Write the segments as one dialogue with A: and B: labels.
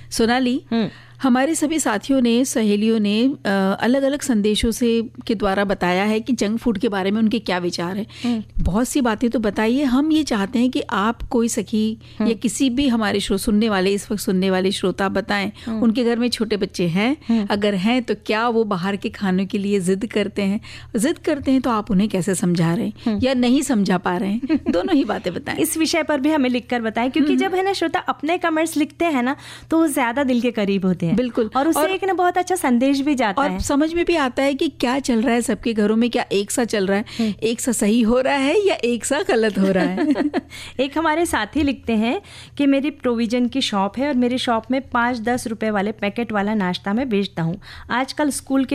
A: सोनाली, हमारे सभी साथियों ने, सहेलियों ने अलग अलग संदेशों से के द्वारा बताया है कि जंक फूड के बारे में उनके क्या विचार हैं। बहुत सी बातें तो बताइए। हम ये चाहते हैं कि आप कोई सखी या किसी भी हमारे सुनने वाले, इस वक्त सुनने वाले श्रोता बताएं, उनके घर में छोटे बच्चे हैं, अगर हैं तो क्या वो बाहर के खानों के लिए जिद करते हैं तो आप उन्हें कैसे समझा रहे हैं या नहीं समझा पा रहे हैं, दोनों ही बातें बताएं।
B: इस विषय पर भी हमें लिखकर बताएं, क्योंकि जब है ना श्रोता अपने कमेंट्स लिखते हैं ना तो वो ज्यादा दिल के करीब होते हैं।
A: बिल्कुल,
B: और उससे एक ना बहुत अच्छा संदेश भी जाता है,
A: और समझ में भी आता है कि क्या चल रहा है सबके घरों में, क्या एक सा चल रहा है, एक सा सही हो रहा है या एक सा गलत हो रहा है।
B: एक हमारे साथी लिखते हैं कि मेरी प्रोविजन की शॉप है और मेरी शॉप में 5-10 रुपए वाले पैकेट वाला नाश्ता मैं बेचता हूँ। आजकल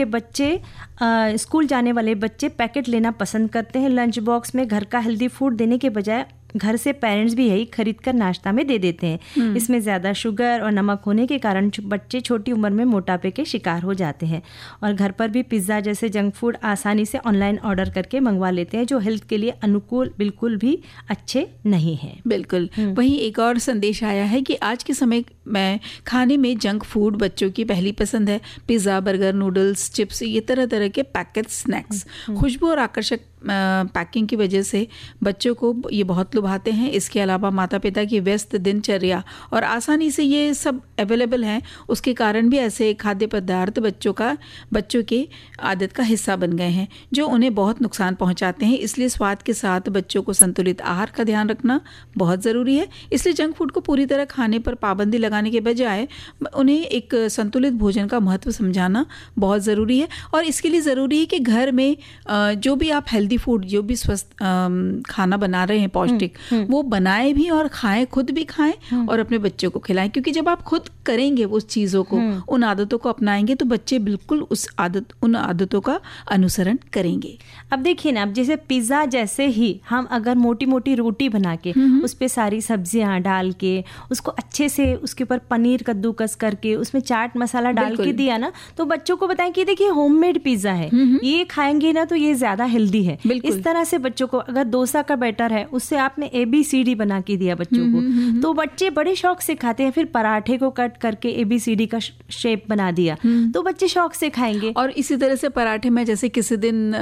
B: स्कूल जाने वाले बच्चे पैकेट लेना पसंद करते हैं। लंच बॉक्स में घर का हेल्दी फूड देने के बजाय घर से पेरेंट्स भी यही खरीद कर नाश्ता में दे देते हैं। इसमें ज़्यादा शुगर और नमक होने के कारण बच्चे छोटी उम्र में मोटापे के शिकार हो जाते हैं और घर पर भी पिज़्ज़ा जैसे जंक फूड आसानी से ऑनलाइन ऑर्डर करके मंगवा लेते हैं, जो हेल्थ के लिए अनुकूल बिल्कुल भी अच्छे नहीं हैं।
A: बिल्कुल। वहीं एक और संदेश आया है कि आज के समय में खाने में जंक फूड बच्चों की पहली पसंद है। पिज़्ज़ा, बर्गर, नूडल्स, चिप्स, ये तरह तरह के पैकेट स्नैक्स खुशबू और आकर्षक पैकिंग की वजह से बच्चों को ये बहुत लुभाते हैं। इसके अलावा माता पिता की व्यस्त दिनचर्या और आसानी से ये सब अवेलेबल हैं, उसके कारण भी ऐसे खाद्य पदार्थ बच्चों के आदत का हिस्सा बन गए हैं, जो उन्हें बहुत नुकसान पहुंचाते हैं। इसलिए स्वाद के साथ बच्चों को संतुलित आहार का ध्यान रखना बहुत ज़रूरी है। इसलिए जंक फूड को पूरी तरह खाने पर पाबंदी लगाने के बजाय उन्हें एक संतुलित भोजन का महत्व समझाना बहुत ज़रूरी है। और इसके लिए ज़रूरी है कि घर में जो भी आप हेल्दी फूड, जो भी स्वस्थ खाना बना रहे हैं पौष्टिक, वो बनाए भी और खाएं, खुद भी खाएं और अपने बच्चों को खिलाएं। क्योंकि जब आप खुद करेंगे उस चीज़ों को, उन आदतों को अपनाएंगे, तो बच्चे बिल्कुल उन आदतों का अनुसरण करेंगे।
B: अब देखिए ना, अब जैसे पिज़्ज़ा जैसे ही हम अगर मोटी मोटी रोटी बना के उस पर सारी सब्जियां डाल के, उसको अच्छे से उसके ऊपर पनीर कद्दूकस करके, उसमें चाट मसाला डाल के दिया ना, तो बच्चों को बताएं कि देखिए होममेड पिज़्ज़ा है, ये खाएंगे ना तो ये ज़्यादा हेल्दी है। इस तरह से बच्चों को, अगर डोसा का बैटर है उससे आपने ABCD बना के दिया बच्चों को, तो बच्चे बड़े शौक से खाते हैं। फिर पराठे को कट करके ABCD का शेप बना दिया तो बच्चे शौक से खाएंगे।
A: और इसी तरह से पराठे में जैसे किसी दिन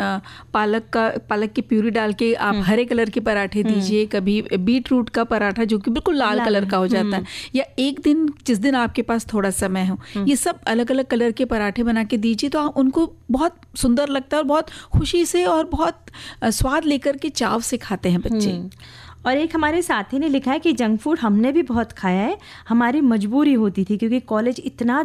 A: पालक की प्यूरी डाल के आप हरे कलर के पराठे दीजिए, कभी बीट रूट का पराठा जो कि बिल्कुल लाल कलर का हो जाता है, या एक दिन जिस दिन आपके पास थोड़ा समय हो, ये सब अलग अलग कलर के पराठे बना के दीजिए, तो उनको बहुत सुंदर लगता है और बहुत खुशी से और बहुत स्वाद लेकर के चाव से खाते हैं बच्चे।
B: और एक हमारे साथी ने लिखा है कि जंक फूड हमने भी बहुत खाया है, हमारी मजबूरी होती थी क्योंकि कॉलेज इतना